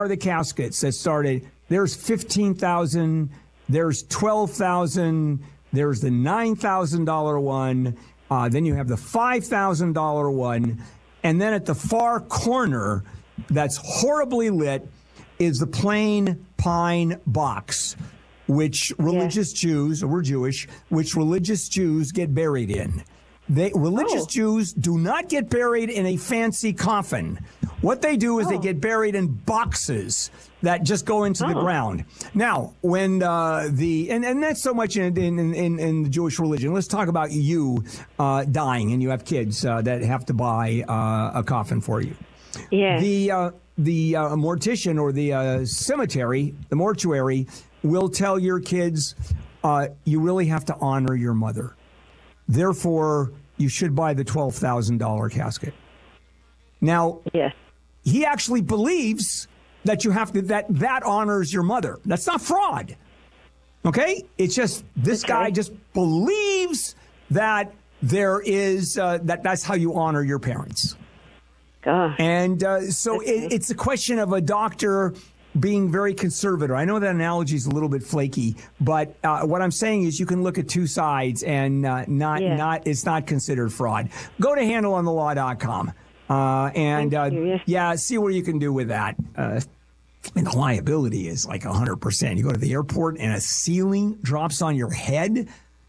are the caskets that started. There's 15,000. There's 12,000. There's the $9,000 one. Then you have the $5,000 one. And then at the far corner, that's horribly lit, is the plain pine box, which religious Jews, or we're Jewish, which religious Jews get buried in. Religious Jews do not get buried in a fancy coffin. What they do is they get buried in boxes that just go into the ground. Now, when and that's so much in the Jewish religion. Let's talk about you dying and you have kids that have to buy a coffin for you. Yeah. The mortician or the cemetery, the mortuary, will tell your kids you really have to honor your mother. Therefore, you should buy the $12,000 casket. Now, he actually believes that you have to that honors your mother. That's not fraud. Okay? It's just this guy just believes that there is that's how you honor your parents. God. And so it's a question of a doctor being very conservative. I know that analogy is a little bit flaky, but what I'm saying is you can look at two sides and it's not considered fraud. Go to handleonthelaw.com and see what you can do with that. And the liability is like 100%. You go to the airport and a ceiling drops on your head.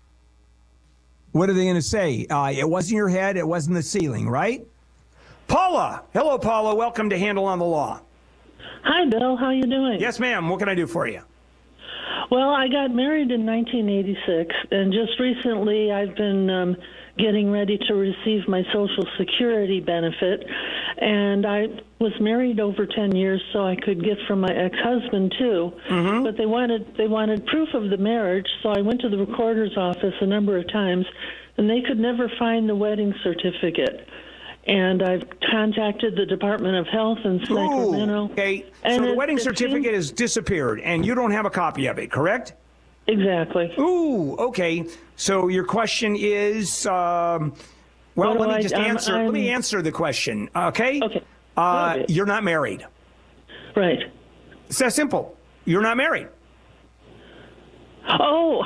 What are they going to say? It wasn't your head. It wasn't the ceiling, right? Paula. Hello, Paula. Welcome to Handle on the Law. Hi, Bill. How you doing? Yes, ma'am. What can I do for you? Well, I got married in 1986, and just recently I've been getting ready to receive my Social Security benefit. And I was married over 10 years, so I could get from my ex-husband, too. Mm-hmm. But they wanted proof of the marriage, so I went to the recorder's office a number of times, and they could never find the wedding certificate. And I've contacted the Department of Health in Sacramento. Okay, so the wedding certificate has disappeared, and you don't have a copy of it, correct? Exactly. Ooh, okay. So your question is, let me answer the question, okay? Okay. You're not married. Right. It's that simple. You're not married. Oh.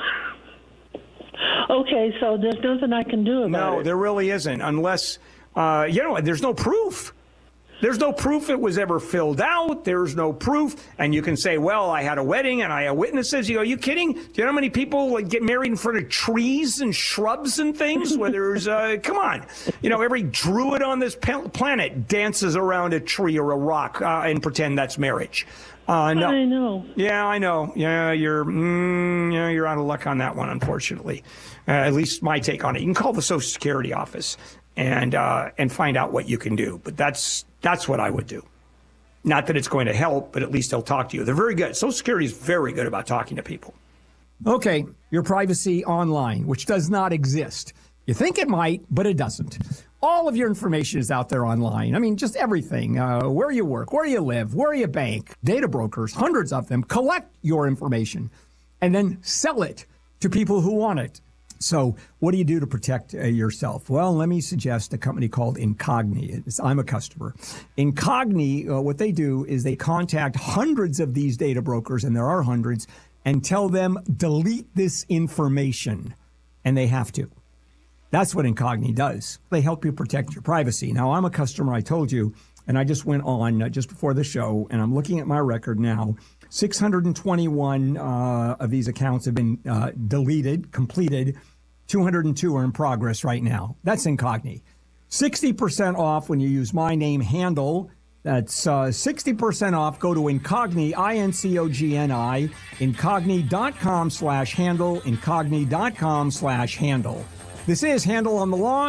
Okay, so there's nothing I can do about it. No, there really isn't, unless... there's no proof. There's no proof it was ever filled out. There's no proof. And you can say, well, I had a wedding and I have witnesses. You go, are you kidding? Do you know how many people get married in front of trees and shrubs and things where there's, come on. Every druid on this planet dances around a tree or a rock and pretend that's marriage. No. I know. Yeah, I know. Yeah, you're out of luck on that one, unfortunately. At least my take on it. You can call the Social Security office and find out what you can do. But that's what I would do. Not that it's going to help, but at least they'll talk to you. They're very good. Social Security is very good about talking to people. Okay, your privacy online, which does not exist. You think it might, but it doesn't. All of your information is out there online. I mean, just everything. Where you work, where you live, where you bank. Data brokers, hundreds of them, collect your information and then sell it to people who want it. So what do you do to protect yourself? Well, let me suggest a company called Incogni. I'm a customer. Incogni, what they do is they contact hundreds of these data brokers, and there are hundreds, and tell them, delete this information. And they have to. That's what Incogni does. They help you protect your privacy. Now, I'm a customer, I told you, and I just went on just before the show, and I'm looking at my record now. 621 of these accounts have been deleted, completed. 202 are in progress right now. That's Incogni. 60% off when you use my name, Handle. That's 60% off. Go to Incogni, Incogni, incogni.com/handle, incogni.com/handle. This is Handle on the Law.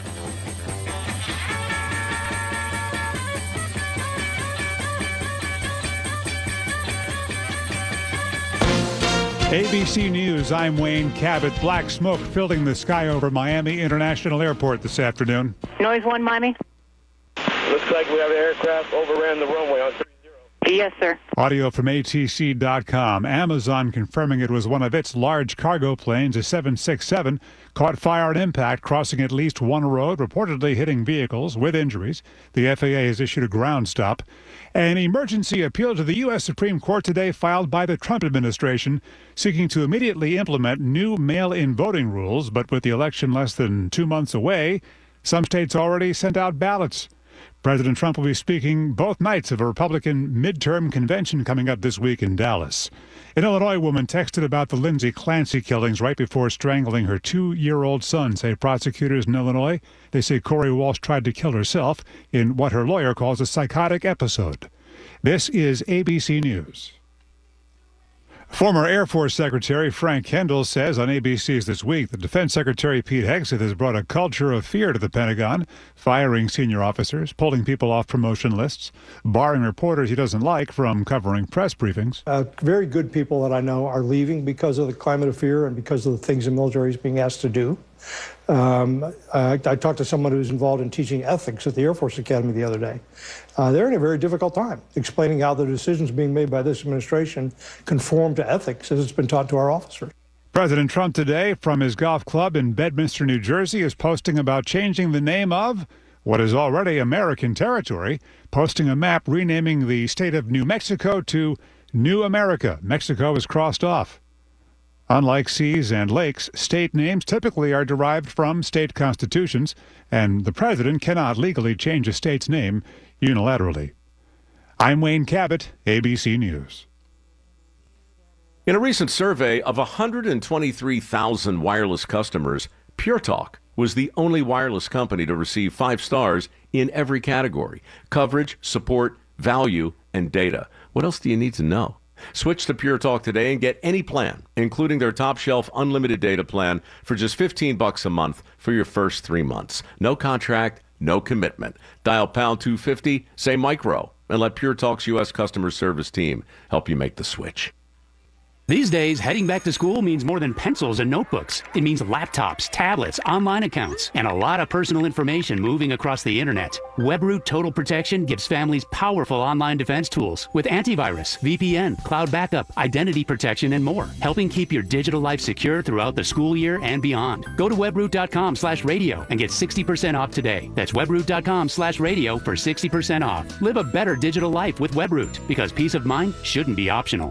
ABC News, I'm Wayne Cabot. Black smoke filling the sky over Miami International Airport this afternoon. Noise 1, Miami. Looks like we have an aircraft overran the runway on 30. Yes, sir. Audio from ATC.com. Amazon confirming it was one of its large cargo planes, a 767, caught fire on impact, crossing at least one road, reportedly hitting vehicles with injuries. The FAA has issued a ground stop. An emergency appeal to the U.S. Supreme Court today filed by the Trump administration, seeking to immediately implement new mail-in voting rules. But with the election less than 2 months away, some states already sent out ballots. President Trump will be speaking both nights of a Republican midterm convention coming up this week in Dallas. An Illinois woman texted about the Lindsay Clancy killings right before strangling her 2-year-old son, say prosecutors in Illinois. They say Corey Walsh tried to kill herself in what her lawyer calls a psychotic episode. This is ABC News. Former Air Force Secretary Frank Kendall says on ABC's This Week that Defense Secretary Pete Hegseth has brought a culture of fear to the Pentagon, firing senior officers, pulling people off promotion lists, barring reporters he doesn't like from covering press briefings. Very good people that I know are leaving because of the climate of fear and because of the things the military is being asked to do. I talked to someone who's involved in teaching ethics at the Air Force Academy the other day. They're in a very difficult time explaining how the decisions being made by this administration conform to ethics as it's been taught to our officers. President Trump today from his golf club in Bedminster, New Jersey, is posting about changing the name of what is already American territory, posting a map renaming the state of New Mexico to New America. Mexico is crossed off. Unlike seas and lakes, state names typically are derived from state constitutions, and the president cannot legally change a state's name unilaterally. I'm Wayne Cabot, ABC News. In a recent survey of 123,000 wireless customers, Pure Talk was the only wireless company to receive 5 stars in every category: coverage, support, value, and data. What else do you need to know? Switch to Pure Talk today and get any plan, including their top shelf unlimited data plan, for just $15 a month for your first 3 months. No contract, no commitment. Dial pound 250, say micro, and let Pure Talk's U.S. customer service team help you make the switch. These days, heading back to school means more than pencils and notebooks. It means laptops, tablets, online accounts, and a lot of personal information moving across the internet. WebRoot Total Protection gives families powerful online defense tools with antivirus, VPN, cloud backup, identity protection, and more, helping keep your digital life secure throughout the school year and beyond. Go to webroot.com/radio and get 60% off today. That's webroot.com/radio for 60% off. Live a better digital life with WebRoot, because peace of mind shouldn't be optional.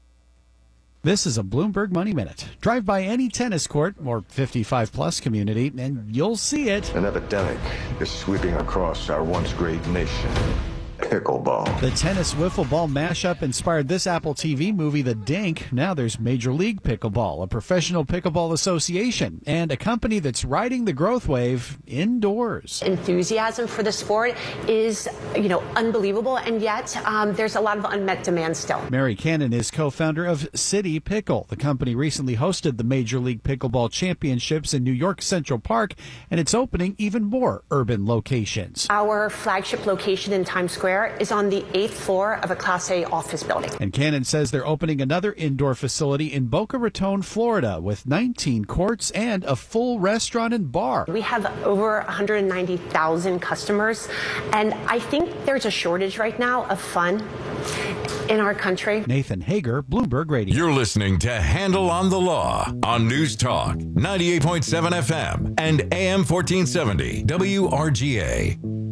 This is a Bloomberg Money Minute. Drive by any tennis court or 55-plus community, and you'll see it. An epidemic is sweeping across our once great nation. Pickleball. The tennis wiffle ball mashup inspired this Apple TV movie, The Dink. Now there's Major League Pickleball, a professional pickleball association, and a company that's riding the growth wave indoors. Enthusiasm for the sport is, unbelievable, and yet there's a lot of unmet demand still. Mary Cannon is co-founder of City Pickle. The company recently hosted the Major League Pickleball Championships in New York Central Park, and it's opening even more urban locations. Our flagship location in Times Square is on the 8th floor of a Class A office building. And Cannon says they're opening another indoor facility in Boca Raton, Florida, with 19 courts and a full restaurant and bar. We have over 190,000 customers, and I think there's a shortage right now of fun in our country. Nathan Hager, Bloomberg Radio. You're listening to Handle on the Law on News Talk 98.7 FM and AM 1470 WRGA.